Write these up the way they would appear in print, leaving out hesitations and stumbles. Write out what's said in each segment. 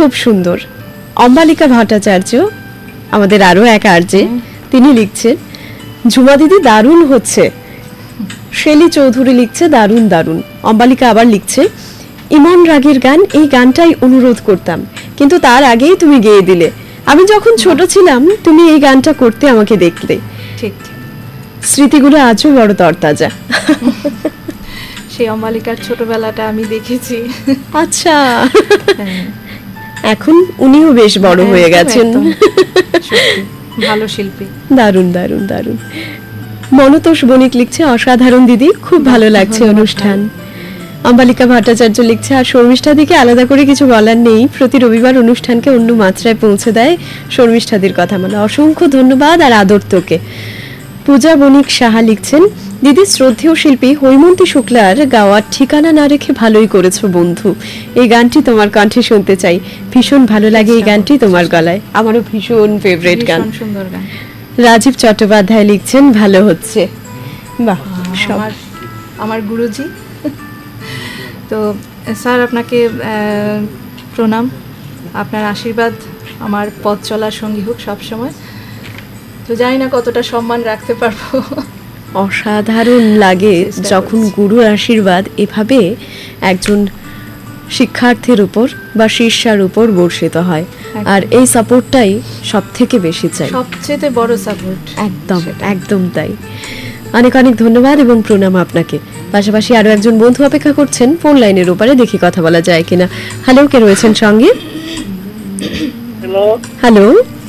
খুব সুন্দর। অম্বালিকা ভট্টাচার্য আমাদের আরো এক আরজে, তিনি লিখছেন ঝুমা দিদি দারুণ হচ্ছে। শেলি চৌধুরী লিখছে দারুণ দারুণ। অম্বালিকা আবার লিখছে ইমন রাগের গান, এই গানটাই অনুরোধ করতাম, কিন্তু তার আগেই তুমি গেয়ে দিলে। আমি যখন ছোট ছিলাম তুমি এই গানটা করতে আমাকে দেখলে। ঠিক, স্মৃতিগুলো আজও বড় তরতাজা। সেই অম্বালিকার ছোটবেলাটা আমি দেখেছি। আচ্ছা, এখন উনিও বেশ বড় হয়ে গেছেন। ভালো শিল্পী। দারুণ দারুণ দারুণ। মনতোষ বণিক লিখছে অসাধারণ দিদি, খুব ভালো লাগছে অনুষ্ঠান। অম্বালিকা ভট্টাচার্য লিখছে আর শর্মিষ্ঠাদিকে আলাদা করে কিছু বলার নেই, প্রতি রবিবার অনুষ্ঠানকে অন্য মাত্রায় পৌঁছে দেয় শর্মিষ্ঠাদির কথা মানে অসংখ্য ধন্যবাদ আর আদর তোকে। পূজা বণিক সাহা লিখছেন দিদি শ্রদ্ধেয় শিল্পী হৈমন্তী শুক্লার গাওয়ার ঠিকানা না রেখে ভালোই করেছো বন্ধু, এই গানটি তোমার কণ্ঠে শুনতে চাই, ভীষণ ভালো লাগে এই গানটি তোমার গলায়। আমারও ভীষণ ফেভারিট গান। সুন্দর গান। রাজীব চট্টোপাধ্যায় লিখছেন ভালো হচ্ছে। বাহ, আমার গুরুজি। তো স্যার আপনাকে প্রণাম, আপনার আশীর্বাদ আমার পথ চলার সঙ্গী হোক সবসময়। তো জানি না কতটা সম্মান রাখতে পারবো। অসাধারণ লাগে যখন গুরুর আশীর্বাদ এভাবে একজন শিক্ষার্থীর উপর বা শিষ্যার উপর বর্ষিত হয়, আর এই সাপোর্টটাই সব থেকে বেশি চাই, সবচেয়ে বড় সাপোর্ট। একদম একদম তাই। অনেক অনেক ধন্যবাদ এবং প্রণাম আপনাকে। পাশাপাশি আরো একজন বন্ধু অপেক্ষা করছেন ফোন লাইনের উপরে, দেখি কথা বলা যায় কিনা। হ্যালো, কে রয়েছেন সঙ্গে? হ্যালো,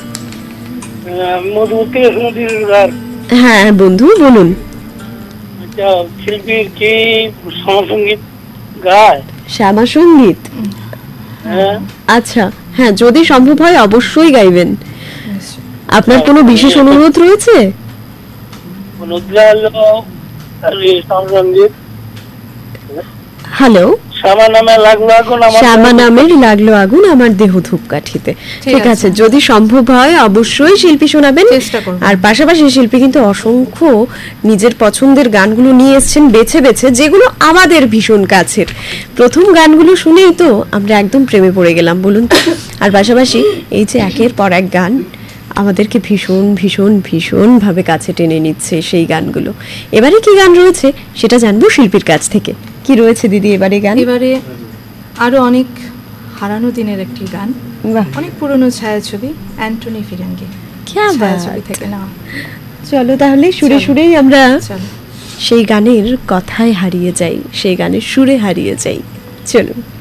হ্যাঁ বন্ধু বলুন। শিল্পীর কি সমসঙ্গীত গায়? শ্যামা সঙ্গীত? আচ্ছা, হ্যাঁ যদি সম্ভব হয় অবশ্যই গাইবেন। আপনার কোনো বিশেষ অনুরোধ রয়েছে? হ্যালো, শ্যামা নামের লাগলো আগুন আমার দেহ ধূপকাঠিতে। ঠিক আছে, যদি সম্ভব হয় অবশ্যই শিল্পী শোনাবেন। আর পাশাপাশি শিল্পী কিন্তু অসংখ্য নিজের পছন্দের গানগুলো নিয়ে এসেছেন বেছে বেছে, যেগুলো আমাদের ভীষণ কাছের। প্রথম গানগুলো শুনেই তো আমরা একদম প্রেমে পড়ে গেলাম বলুন তো। আর পাশাপাশি এই যে একের পর এক গান আমাদেরকে ভীষণ ভীষণ ভীষণ ভাবে কাছে টেনে নিচ্ছে সেই গানগুলো। এবারে কি গান রয়েছে সেটা জানবো শিল্পীর কাছ থেকে। কি রয়েছে দিদি এবারে গান? এবারে আরো অনেক হারানো দিনের একটি গান, অনেক পুরনো ছায়াছবি, অ্যান্টনি ফিরেঙ্গি ছায়াছবি থেকে না। চলো তাহলে সুরে সুরেই আমরা সেই গানের কথায় হারিয়ে যাই, সেই গানের সুরে হারিয়ে যাই। চলো।